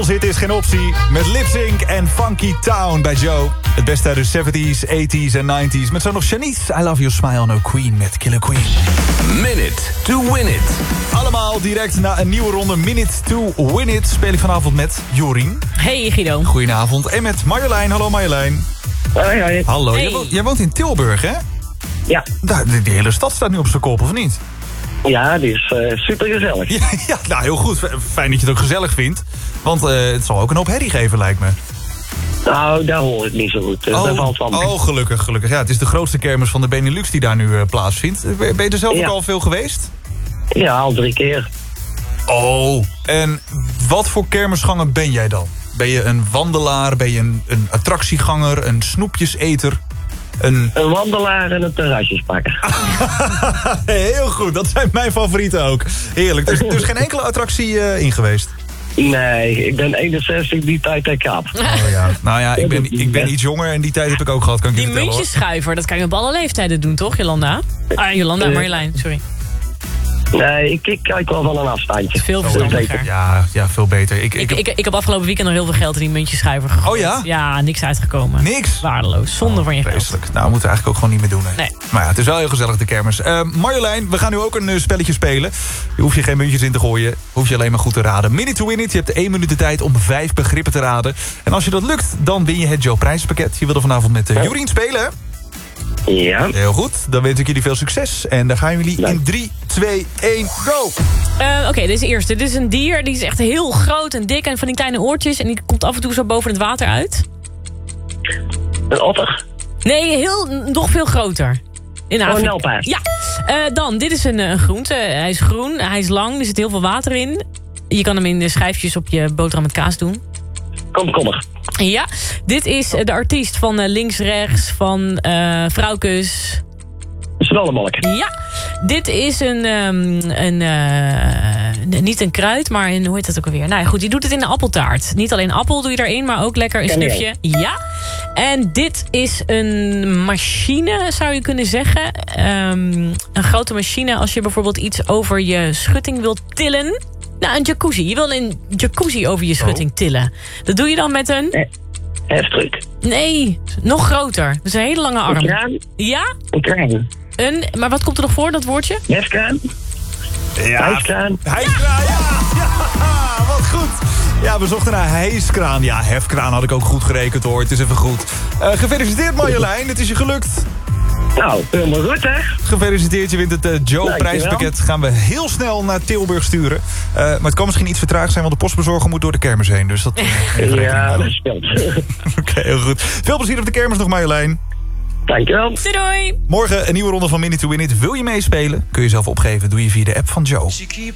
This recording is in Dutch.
hit is geen optie. Met Lip Sync en Funky Town bij Joe. Het beste uit de 70s, 80s en 90s. Met zo nog Shanice, I Love Your Smile, No Queen met Killer Queen. Minute to Win It. Allemaal direct na een nieuwe ronde Minute to Win It. Speel ik vanavond met Jorien. Hey Guido. Goedenavond. En met Marjolein. Hallo Marjolein. Hoi. Hallo, Hey. jij woont in Tilburg, hè? Ja. Die hele stad staat nu op zijn kop, of niet? Ja, die is super gezellig. Ja, nou heel goed. Fijn dat je het ook gezellig vindt. Want het zal ook een hoop herrie geven, lijkt me. Nou, daar hoor ik niet zo goed. Daar valt van. Gelukkig. Ja, het is de grootste kermis van de Benelux die daar nu plaatsvindt. Ben je er zelf ook al veel geweest? Ja, al 3 keer. Oh, en wat voor kermisganger ben jij dan? Ben je een wandelaar? Ben je een attractieganger? Een snoepjeseter? Een wandelaar en een terrasjespakker. Heel goed, dat zijn mijn favorieten ook. Heerlijk. Er is geen enkele attractie in geweest? Nee, ik ben 61, die tijd heb ik gehad. Oh ja. Nou ja, ik ben iets jonger en die tijd heb ik ook gehad, kan ik je Die vertellen, hoor. muntjeschuiver, dat kan je op alle leeftijden doen, toch, Jolanda? Jolanda, Marjolein, sorry. Nee, ik kijk wel van een afstandje. Veel verstandiger. Ja, veel beter. Ik heb afgelopen weekend nog heel veel geld in die muntjeschuiver gegooid. Oh ja? Ja, niks uitgekomen. Niks? Waardeloos, zonde van je geld. Vreselijk. Nou, moeten we eigenlijk ook gewoon niet meer doen. Hè? Nee. Maar ja, het is wel heel gezellig, de kermis. Marjolein, we gaan nu ook een spelletje spelen. Je hoeft je geen muntjes in te gooien. Hoef je alleen maar goed te raden. Minute to win it. Je hebt 1 minuut de tijd om 5 begrippen te raden. En als je dat lukt, dan win je het Joe prijzenpakket. Je wil er vanavond met Jorien spelen, hè? Ja. Heel goed. Dan wens ik jullie veel succes. En dan gaan jullie in 3, 2, 1, go! Oké, deze eerste. Dit is een dier, die is echt heel groot en dik en van die kleine oortjes. En die komt af en toe zo boven het water uit. Een otter. Nee, nog veel groter. In Afrika. Een nijlpaard. Ja. Dan, dit is een groente. Hij is groen, hij is lang, er zit heel veel water in. Je kan hem in de schijfjes op je boterham met kaas doen. Komkommer. Ja, dit is de artiest van Links Rechts, van Vrouwkes. Zwellemelk. Ja, dit is niet een kruid, maar hoe heet dat ook alweer? Nou ja, goed, die doet het in een appeltaart. Niet alleen appel doe je erin, maar ook lekker een snufje. Ja, en dit is een machine, zou je kunnen zeggen. Een grote machine als je bijvoorbeeld iets over je schutting wilt tillen. Nou, een jacuzzi. Je wil een jacuzzi over je schutting tillen. Dat doe je dan met een... Heftruck. Nee, nog groter. Dus een hele lange arm. Een kraan. Ja? Een kraan. Maar wat komt er nog voor, dat woordje? Hefkraan. Ja, Hijskraan. Hijskraan, ja, wat goed. Ja, we zochten naar hijskraan. Ja, hefkraan had ik ook goed gerekend, hoor. Het is even goed. Gefeliciteerd, Marjolein. Het is je gelukt. Nou, helemaal goed, hè? Gefeliciteerd, je wint het Joe-prijspakket. Gaan we heel snel naar Tilburg sturen. Maar het kan misschien iets vertraagd zijn, want de postbezorger moet door de kermis heen. Dus dat Ja, dat speelt. Oké, heel goed. Veel plezier op de kermis nog, Marjolein. Dankjewel. Doei! Morgen een nieuwe ronde van Minute to Win It. Wil je meespelen? Kun je jezelf opgeven. Doe je via de app van Joe.